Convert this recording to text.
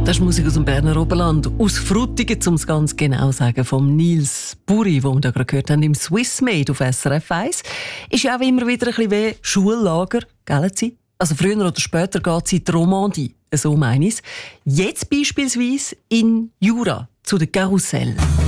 Das ist Musik aus dem Berner Oberland, aus Frutigen, um es ganz genau zu sagen, vom Nils Buri, den wir da gerade gehört haben, im Swiss Made auf SRF 1. Ist ja auch immer wieder ein bisschen wie Schullager, gell? Also früher oder später geht es in die Romandie, so meine ich es. Jetzt beispielsweise in Jura, zu der Karussell.